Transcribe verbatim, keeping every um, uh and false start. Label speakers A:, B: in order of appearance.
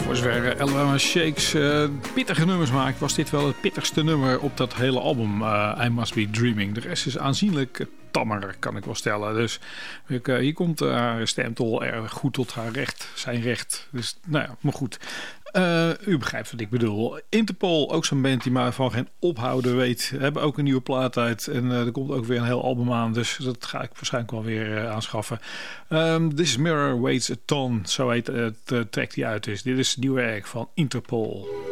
A: Voor zover Alabama Shakes uh, pittige nummers maakt, was dit wel het pittigste nummer op dat hele album, uh, I Must Be Dreaming. De rest is aanzienlijk tammer, kan ik wel stellen. Dus ik, uh, hier komt uh, haar stemtol erg goed tot haar recht, zijn recht. Dus nou ja, maar goed. Uh, u begrijpt wat ik bedoel. Interpol, ook zo'n band die maar van geen ophouden weet, hebben ook een nieuwe plaat uit. En uh, er komt ook weer een heel album aan. Dus dat ga ik waarschijnlijk wel weer uh, aanschaffen. Um, This Mirror Weighs a Ton. Zo heet het uh, track die uit is. Dit is het nieuwe werk van Interpol.